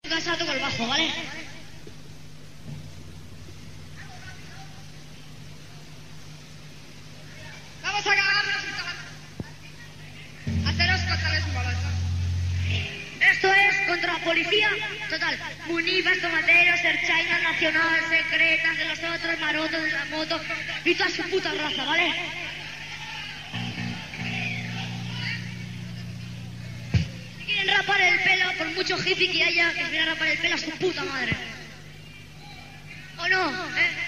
Cansado con el bajo, ¿vale? Vamos a acabarnos haceros contra los molotov. Esto es contra la policía. Total, Munivas, Tomateros, Erchaina, Nacional, Secretas, de los otros, Marotos, de la moto y toda su puta raza, ¿vale? Si quieren rapar el pelo, por mucho hippie que haya, que se viene a rapar el pelo a su puta madre. ¿O no?